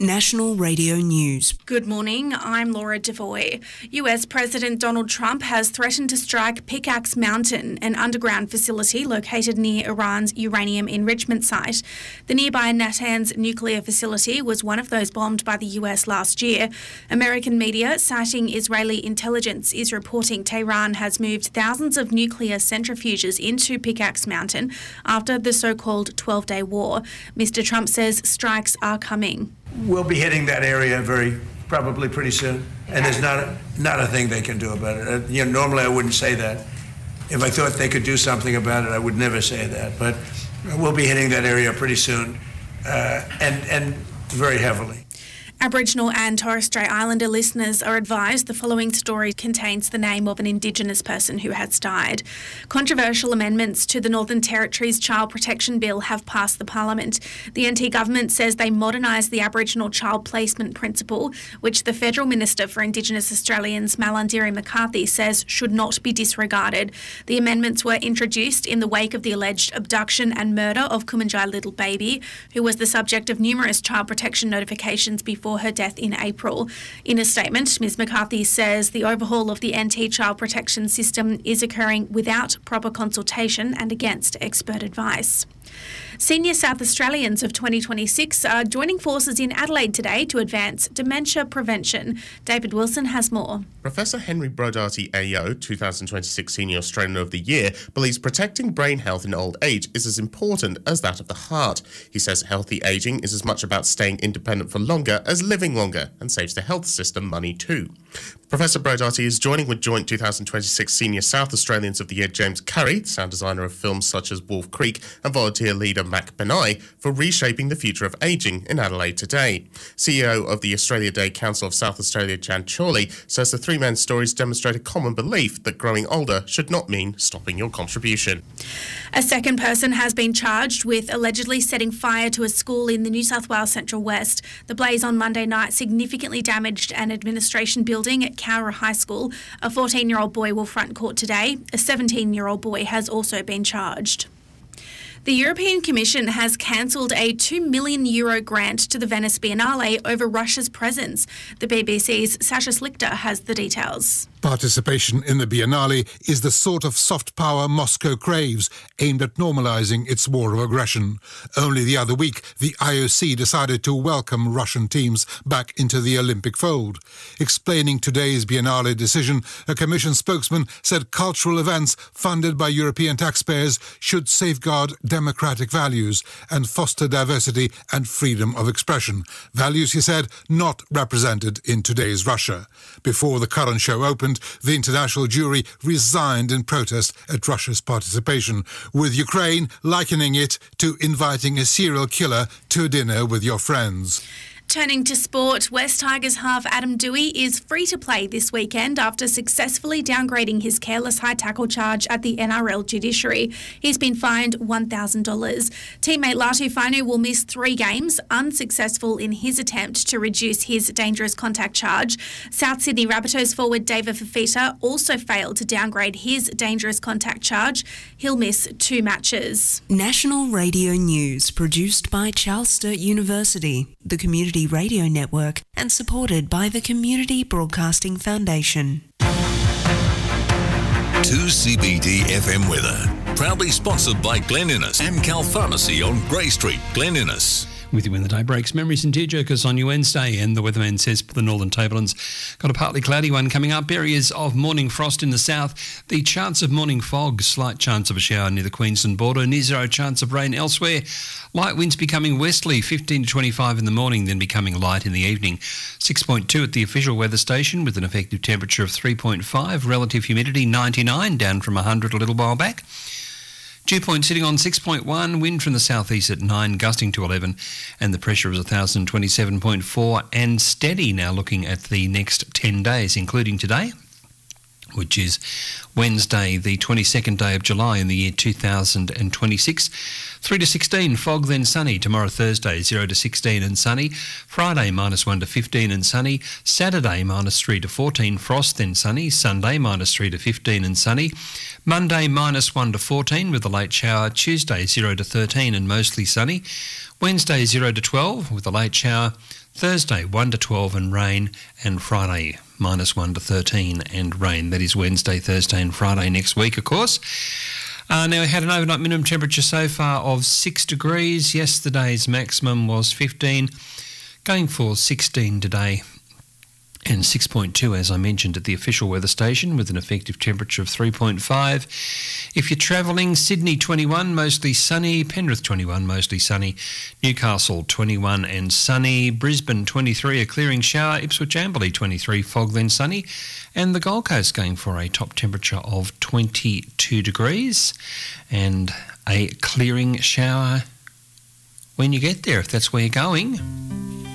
National Radio News. Good morning, I'm Laura Devoy. US President Donald Trump has threatened to strike Pickaxe Mountain, an underground facility located near Iran's uranium enrichment site. The nearby Natanz nuclear facility was one of those bombed by the US last year. American media, citing Israeli intelligence, is reporting Tehran has moved thousands of nuclear centrifuges into Pickaxe Mountain after the so-called 12-day war. Mr. Trump says strikes are coming. We'll be hitting that area probably pretty soon, and there's not a thing they can do about it. Normally I wouldn't say that. If I thought they could do something about it, I would never say that. But we'll be hitting that area pretty soon, and very heavily. Aboriginal and Torres Strait Islander listeners are advised the following story contains the name of an Indigenous person who has died. Controversial amendments to the Northern Territory's Child Protection Bill have passed the Parliament. The NT government says they modernise the Aboriginal child placement principle, which the Federal Minister for Indigenous Australians, Malarndirri McCarthy, says should not be disregarded. The amendments were introduced in the wake of the alleged abduction and murder of Kumanjai Little Baby, who was the subject of numerous child protection notifications before her death in April. In a statement, Ms McCarthy says the overhaul of the NT child protection system is occurring without proper consultation and against expert advice. Senior South Australians of 2026 are joining forces in Adelaide today to advance dementia prevention. David Wilson has more. Professor Henry Brodaty AO, 2026 Senior Australian of the Year, believes protecting brain health in old age is as important as that of the heart. He says healthy ageing is as much about staying independent for longer as living longer and saves the health system money too. Professor Brodaty is joining with joint 2026 Senior South Australians of the Year James Curry, sound designer of films such as Wolf Creek, and volunteer leader Mac Benai for reshaping the future of ageing in Adelaide today. CEO of the Australia Day Council of South Australia, Jan Chorley, says the three men's stories demonstrate a common belief that growing older should not mean stopping your contribution. A second person has been charged with allegedly setting fire to a school in the New South Wales Central West. The blaze on Monday night significantly damaged an administration building at Cowra High School. A 14-year-old boy will front court today. A 17-year-old boy has also been charged. The European Commission has cancelled a €2 million grant to the Venice Biennale over Russia's presence. The BBC's Sasha Slichter has the details. Participation in the Biennale is the sort of soft power Moscow craves, aimed at normalising its war of aggression. Only the other week, the IOC decided to welcome Russian teams back into the Olympic fold. Explaining today's Biennale decision, a Commission spokesman said cultural events funded by European taxpayers should safeguard democratic values and foster diversity and freedom of expression. Values, he said, not represented in today's Russia. Before the current show opened, the international jury resigned in protest at Russia's participation, with Ukraine likening it to inviting a serial killer to a dinner with your friends. Turning to sport, West Tigers half Adam Doueihi is free to play this weekend after successfully downgrading his careless high tackle charge at the NRL judiciary. He's been fined $1,000. Teammate Latu Fainu will miss 3 games, unsuccessful in his attempt to reduce his dangerous contact charge. South Sydney Rabbitohs forward David Fifita also failed to downgrade his dangerous contact charge. He'll miss 2 matches. National Radio News, produced by Charles Sturt University, the Community Radio Network, and supported by the Community Broadcasting Foundation. 2CBD FM weather, proudly sponsored by Glen Innes, Amcal Pharmacy on Grey Street, Glen Innes. With you when the day breaks, memories and tearjerkers on your Wednesday, and the weatherman says for the northern tablelands, got a partly cloudy one coming up, areas of morning frost in the south, the chance of morning fog, slight chance of a shower near the Queensland border, near zero chance of rain elsewhere, light winds becoming westerly, 15 to 25 in the morning, then becoming light in the evening, 6.2 at the official weather station with an effective temperature of 3.5, relative humidity 99, down from 100 a little while back. Dew point sitting on 6.1, wind from the southeast at 9, gusting to 11, and the pressure is 1,027.4 and steady now looking at the next 10 days, including today, which is Wednesday, the 22nd day of July in the year 2026. 3 to 16, fog then sunny. Tomorrow Thursday, 0 to 16 and sunny. Friday, -1 to 15 and sunny. Saturday, -3 to 14, frost then sunny. Sunday, -3 to 15 and sunny. Monday, -1 to 14 with a late shower. Tuesday, 0 to 13 and mostly sunny. Wednesday 0 to 12 with a late shower. Thursday 1 to 12 and rain, and Friday -1 to 13 and rain. That is Wednesday, Thursday and Friday next week, of course. Now, we had an overnight minimum temperature so far of 6 degrees. Yesterday's maximum was 15, going for 16 today. And 6.2, as I mentioned, at the official weather station, with an effective temperature of 3.5. If you're travelling, Sydney 21, mostly sunny. Penrith 21, mostly sunny. Newcastle 21 and sunny. Brisbane 23, a clearing shower. Ipswich Amberley 23, fog then sunny. And the Gold Coast going for a top temperature of 22 degrees and a clearing shower when you get there, if that's where you're going.